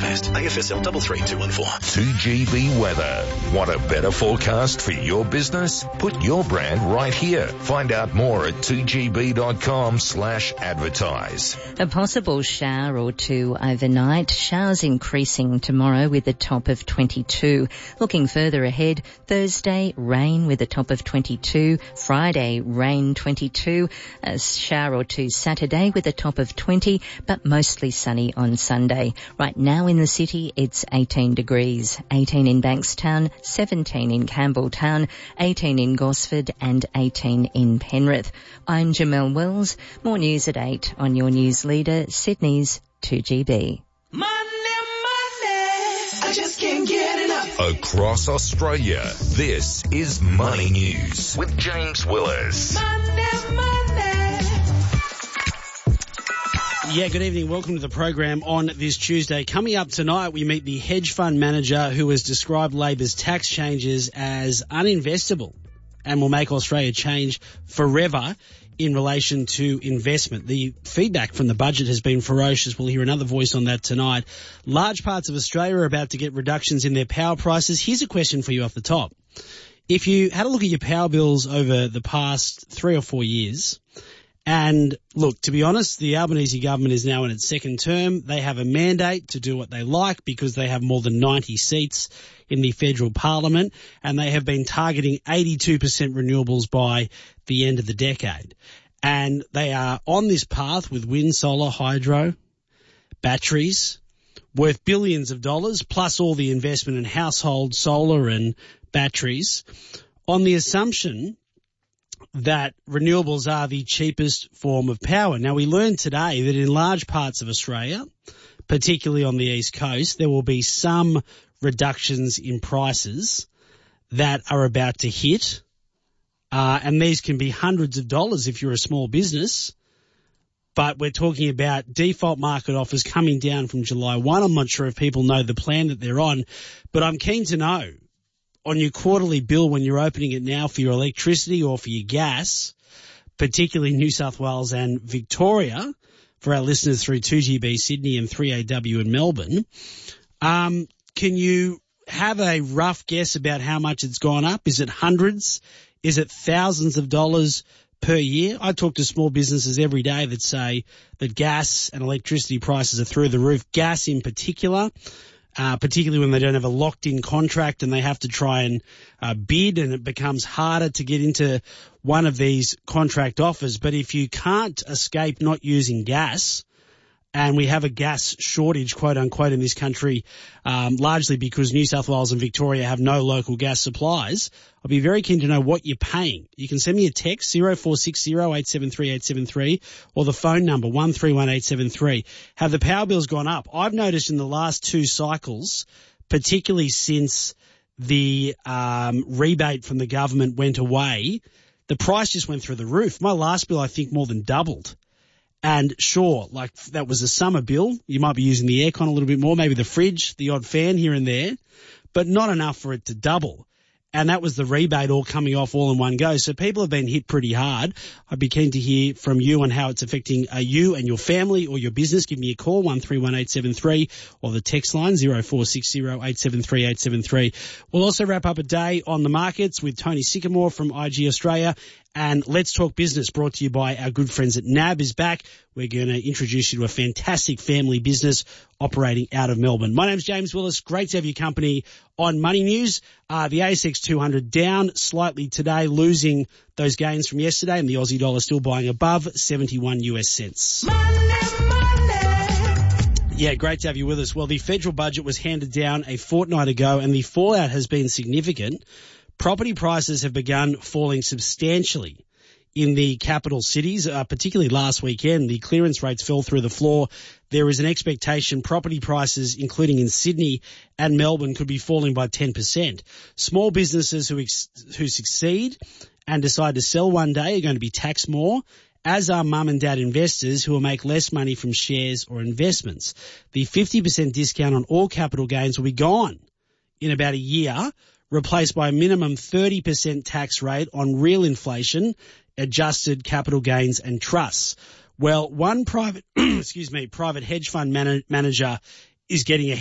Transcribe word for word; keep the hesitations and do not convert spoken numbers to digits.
forecast. A F S L three three two one four. two G B weather. Want a better forecast for your business? Put your brand right here. Find out more at two G B dot com slash advertise. A possible shower or two overnight. Showers increasing tomorrow with a top of twenty-two. Looking further ahead, Thursday, rain with a top of twenty-two. Friday, rain twenty-two. A shower or two Saturday with a top of twenty, but mostly sunny on Sunday. Right now in the city, it's eighteen degrees. eighteen in Bankstown, seventeen in Campbelltown, eighteen in Gosford and eighteen in Penrith. I'm Jamelle Wells. More news at eight on your news leader, Sydney's two G B. Money, money, I just can't get enough. Across Australia, this is Money News with James Willis. Money, money. Yeah, good evening. Welcome to the program on this Tuesday. Coming up tonight, we meet the hedge fund manager who has described Labor's tax changes as uninvestable and will make Australia change forever in relation to investment. The feedback from the budget has been ferocious. We'll hear another voice on that tonight. Large parts of Australia are about to get reductions in their power prices. Here's a question for you off the top. If you had a look at your power bills over the past three or four years, and look, to be honest, the Albanese government is now in its second term. They have a mandate to do what they like because they have more than ninety seats in the federal parliament, and they have been targeting eighty-two percent renewables by the end of the decade. And they are on this path with wind, solar, hydro, batteries, worth billions of dollars, plus all the investment in household solar and batteries, on the assumption that renewables are the cheapest form of power. Now, we learned today that in large parts of Australia, particularly on the East Coast, there will be some reductions in prices that are about to hit, uh, and these can be hundreds of dollars if you're a small business. But we're talking about default market offers coming down from July first. I'm not sure if people know the plan that they're on, but I'm keen to know, on your quarterly bill when you're opening it now for your electricity or for your gas, particularly New South Wales and Victoria, for our listeners through two G B Sydney and three A W in Melbourne, um, can you have a rough guess about how much it's gone up? Is it hundreds? Is it thousands of dollars per year? I talk to small businesses every day that say that gas and electricity prices are through the roof, gas in particular. Uh, particularly when they don't have a locked-in contract and they have to try and uh, bid, and it becomes harder to get into one of these contract offers. But if you can't escape not using gas, and we have a gas shortage, quote unquote, in this country, um, largely because New South Wales and Victoria have no local gas supplies, I'll be very keen to know what you're paying. You can send me a text, zero four six zero eight seven three eight seven three, or the phone number, one three one eight seven three. Have the power bills gone up? I've noticed in the last two cycles, particularly since the um, rebate from the government went away, the price just went through the roof. My last bill, I think, more than doubled. And sure, like that was a summer bill. You might be using the aircon a little bit more, maybe the fridge, the odd fan here and there, but not enough for it to double. And that was the rebate all coming off all in one go. So people have been hit pretty hard. I'd be keen to hear from you on how it's affecting uh, you and your family or your business. Give me a call, one three one eight seven three, or the text line, zero four six zero eight seven three eight seven three. We'll also wrap up a day on the markets with Tony Sycamore from I G Australia. And Let's Talk Business, brought to you by our good friends at N A B, is back. We're going to introduce you to a fantastic family business operating out of Melbourne. My name's James Willis. Great to have your company on Money News. Uh, the A S X two hundred down slightly today, losing those gains from yesterday, and the Aussie dollar still buying above seventy-one US cents. Money, money. Yeah, great to have you with us. Well, the federal budget was handed down a fortnight ago, and the fallout has been significant. Property prices have begun falling substantially in the capital cities, uh, particularly last weekend. The clearance rates fell through the floor. There is an expectation property prices, including in Sydney and Melbourne, could be falling by ten percent. Small businesses who ex- who succeed and decide to sell one day are going to be taxed more, as are mum and dad investors who will make less money from shares or investments. The fifty percent discount on all capital gains will be gone in about a year, replaced by a minimum thirty percent tax rate on real inflation, adjusted capital gains and trusts. Well, one private, excuse me, private hedge fund man- manager is getting a